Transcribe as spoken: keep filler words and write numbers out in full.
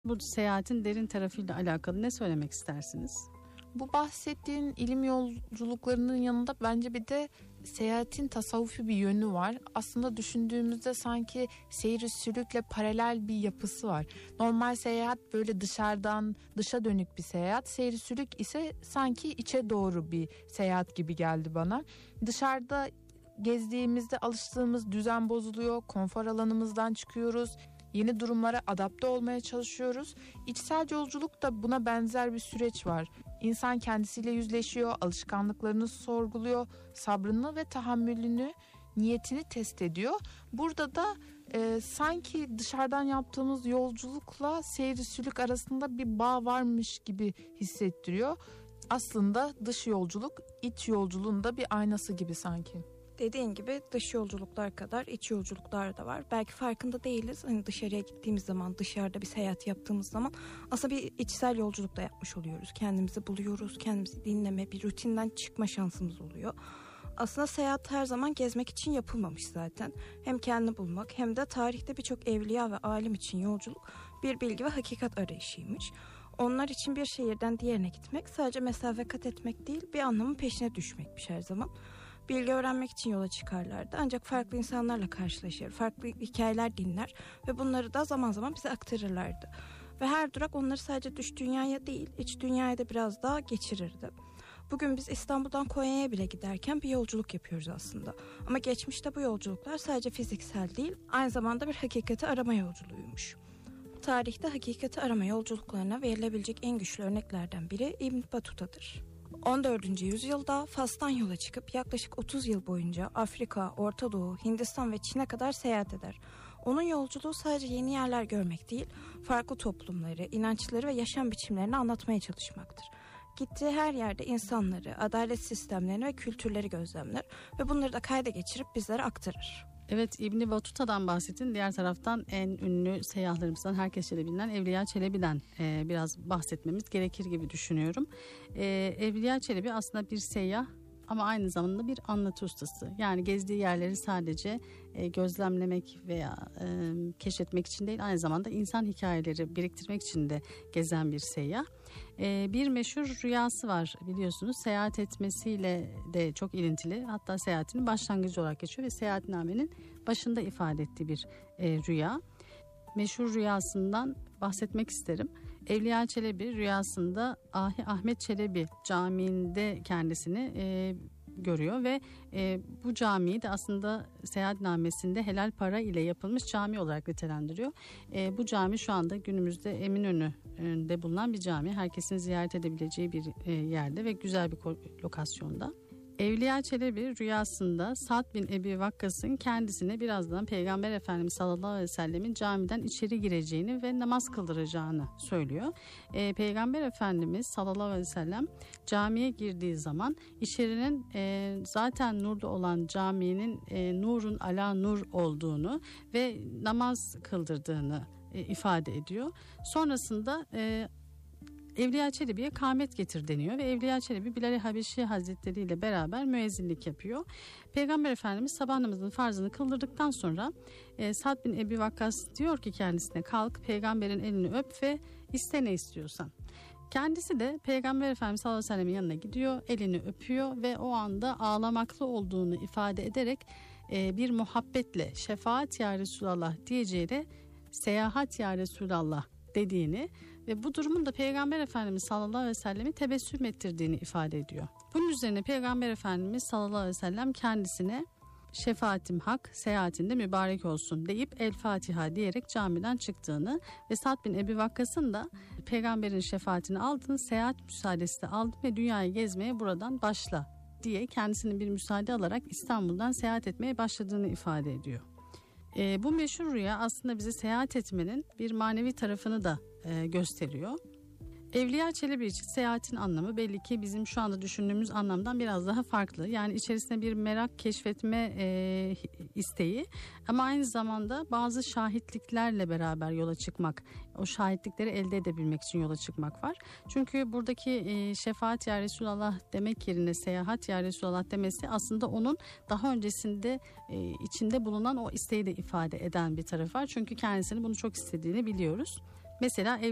Bu seyahatin derin tarafıyla alakalı ne söylemek istersiniz? Bu bahsettiğin ilim yolculuklarının yanında bence bir de seyahatin tasavvufi bir yönü var. Aslında düşündüğümüzde sanki seyri sülükle paralel bir yapısı var. Normal seyahat böyle dışarıdan dışa dönük bir seyahat. Seyri sülük ise sanki içe doğru bir seyahat gibi geldi bana. Dışarıda gezdiğimizde alıştığımız düzen bozuluyor. Konfor alanımızdan çıkıyoruz. Yeni durumlara adapte olmaya çalışıyoruz. İçsel yolculuk da buna benzer bir süreç var. İnsan kendisiyle yüzleşiyor, alışkanlıklarını sorguluyor, sabrını ve tahammülünü, niyetini test ediyor. Burada da e, sanki dışarıdan yaptığımız yolculukla seyri sülük arasında bir bağ varmış gibi hissettiriyor. Aslında dış yolculuk iç yolculuğun da bir aynası gibi sanki. Dediğin gibi dış yolculuklar kadar iç yolculuklar da var. Belki farkında değiliz. Hani dışarıya gittiğimiz zaman, dışarıda bir seyahat yaptığımız zaman aslında bir içsel yolculuk da yapmış oluyoruz. Kendimizi buluyoruz, kendimizi dinleme, bir rutinden çıkma şansımız oluyor. Aslında seyahat her zaman gezmek için yapılmamış zaten. Hem kendini bulmak hem de tarihte birçok evliya ve alim için yolculuk bir bilgi ve hakikat arayışıymış. Onlar için bir şehirden diğerine gitmek sadece mesafe kat etmek değil, bir anlamın peşine düşmekmiş her zaman. Bilgi öğrenmek için yola çıkarlardı. Ancak farklı insanlarla karşılaşır, farklı hikayeler dinler ve bunları da zaman zaman bize aktarırlardı. Ve her durak onları sadece dış dünyaya değil, iç dünyaya da biraz daha geçirirdi. Bugün biz İstanbul'dan Konya'ya bile giderken bir yolculuk yapıyoruz aslında. Ama geçmişte bu yolculuklar sadece fiziksel değil, aynı zamanda bir hakikati arama yolculuğuymuş. Tarihte hakikati arama yolculuklarına verilebilecek en güçlü örneklerden biri İbn Batuta'dır. on dördüncü yüzyılda Fas'tan yola çıkıp yaklaşık otuz yıl boyunca Afrika, Orta Doğu, Hindistan ve Çin'e kadar seyahat eder. Onun yolculuğu sadece yeni yerler görmek değil, farklı toplumları, inançları ve yaşam biçimlerini anlatmaya çalışmaktır. Gittiği her yerde insanları, adalet sistemlerini ve kültürleri gözlemler ve bunları da kayda geçirip bizlere aktarır. Evet, İbn Batuta'dan bahsettin. Diğer taraftan en ünlü seyyahlarımızdan, herkesçe de bilinen Evliya Çelebi'den e, biraz bahsetmemiz gerekir gibi düşünüyorum. E, Evliya Çelebi aslında bir seyyah ama aynı zamanda bir anlatı ustası. Yani gezdiği yerleri sadece e, gözlemlemek veya e, keşfetmek için değil, aynı zamanda insan hikayeleri biriktirmek için de gezen bir seyyah. E, bir meşhur rüyası var biliyorsunuz. Seyahat etmesiyle de çok ilintili. Hatta seyahatinin başlangıcı olarak geçiyor ve seyahatnamenin başında ifade ettiği bir e, rüya. Meşhur rüyasından bahsetmek isterim. Evliya Çelebi rüyasında Ahi Ahmet Çelebi Camii'nde kendisini e, görüyor ve e, bu camiyi de aslında seyahatnamesinde helal para ile yapılmış cami olarak nitelendiriyor. E, bu cami şu anda günümüzde Eminönü'nde bulunan bir cami. Herkesin ziyaret edebileceği bir e, yerde ve güzel bir lokasyonda. Evliya Çelebi rüyasında Sa'd bin Ebi Vakkas'ın kendisine birazdan Peygamber Efendimiz sallallahu aleyhi ve sellemin camiden içeri gireceğini ve namaz kıldıracağını söylüyor. Ee, Peygamber Efendimiz sallallahu aleyhi ve sellem camiye girdiği zaman içerinin e, zaten nurda olan caminin e, nurun ala nur olduğunu ve namaz kıldırdığını e, ifade ediyor. Sonrasında e, Evliya Çelebi'ye kâmet getir deniyor ve Evliya Çelebi Bilal-i Habeşi Hazretleri ile beraber müezzinlik yapıyor. Peygamber Efendimiz sabah namazının farzını kıldırdıktan sonra e, Sa'd bin Ebi Vakkas diyor ki kendisine, kalk peygamberin elini öp ve iste ne istiyorsan. Kendisi de Peygamber Efendimiz sallallahu aleyhi ve sellem'in yanına gidiyor, elini öpüyor ve o anda ağlamaklı olduğunu ifade ederek e, bir muhabbetle şefaat ya Resulallah diyeceğine seyahat ya Resulallah dediğini ve bu durumun da Peygamber Efendimiz sallallahu aleyhi ve sellem'i tebessüm ettirdiğini ifade ediyor. Bunun üzerine Peygamber Efendimiz sallallahu aleyhi ve sellem kendisine şefaatim hak, seyahatinde mübarek olsun deyip El Fatiha diyerek camiden çıktığını ve Sa'd bin Ebi Vakkas'ın da peygamberin şefaatini aldığını, seyahat müsaadesi de aldım ve dünyayı gezmeye buradan başla diye kendisinin bir müsaade alarak İstanbul'dan seyahat etmeye başladığını ifade ediyor. E, bu meşhur rüya aslında bize seyahat etmenin bir manevi tarafını da e, gösteriyor. Evliya Çelebi için seyahatin anlamı belli ki bizim şu anda düşündüğümüz anlamdan biraz daha farklı. Yani içerisinde bir merak, keşfetme e, isteği ama aynı zamanda bazı şahitliklerle beraber yola çıkmak, o şahitlikleri elde edebilmek için yola çıkmak var. Çünkü buradaki e, şefaat ya Resulallah demek yerine seyahat ya Resulallah demesi aslında onun daha öncesinde e, içinde bulunan o isteği de ifade eden bir tarafı var. Çünkü kendisini bunu çok istediğini biliyoruz. Mesela